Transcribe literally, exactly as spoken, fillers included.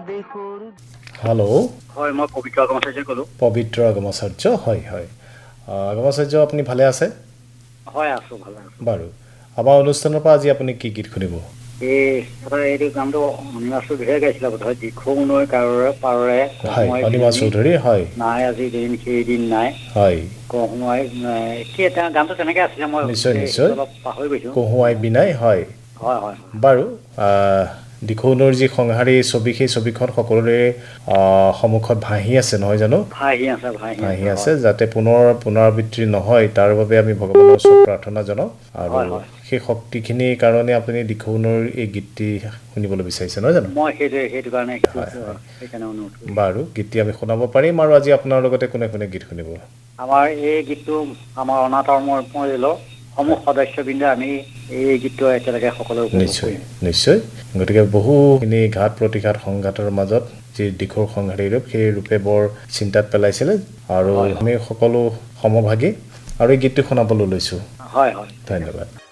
hello' হয় মই পবিত্ৰ আগমাচাৰ্যই ক'লো পবিত্ৰ আগমাচাৰ্য হয় হয় আগমাচাৰ্য আপুনি ভালে আছে হয় আছো ভালে আছো বাৰু আমাৰ অনুষ্ঠানৰ পৰা আজি আপুনি কি গীত শুনিব এই এটা এইটো গানটো অনিমা চৌধুৰীয়ে গাইছিলে বোধহয় দিখৌ নৈ কাৰৰে পাৰৰে হয় কহুৱাই অনিমা বিজনী চৌধুৰী হয় নাই আজি দিন সেইদিন নাই হয় কহুৱাই কি এটা গানটো তেনেকৈ আছিলে মই নিশ্চয় সেইটো নিশ্চয় অলপ পাহৰি গৈছোঁ কহুৱাই বিনাই হয় হয় হয় বাৰু দিখৌ নৈৰ যি সংহাৰী ছবি সেই ছবিখন সকলোৰে সন্মুখত ভাহি আছে নহয় জানো ভাহি আছে ভাহি আছে যাতে পুনৰ পুনৰাবৃত্তি নহয় তাৰ বাবে আমি ভগৱানৰ ওচৰত প্ৰাৰ্থনা জনাওঁ আৰু হয় হয় সেই শক্তিখিনিৰ কাৰণে আপুনি দিখৌ নৈৰ এই গীতটি শুনিবলৈ বিচাৰিছে নহয় জানো মই সেইটো সেইটো কাৰণে হয় হয় সেইকাৰণে অনুৰোধ কৰিছোঁ বাৰু গীতটি আমি শুনাব পাৰিম আৰু আজি আপোনাৰ লগতে কোনে কোনে গীত শুনিব আমাৰ এই গীতটো আমাৰ অনাথ পৰিয়ালৰ সমূহ সদস্যবৃন্দে আমি এই গীতটো একেলগে সকলোৱে উপভোগ নিশ্চয় কৰিম নিশ্চয় গতিকে বহুখিনি ঘাত প্ৰতিঘাত সংঘাতৰ মাজত যি দিখৌৰ সংহাৰী ৰূপ সেই ৰূপে বৰ চিন্তাত পেলাইছিলে আৰু আমি সকলো সমভাগী আৰু এই গীতটো শুনাবলৈ লৈছোঁ হয় হয় ধন্যবাদ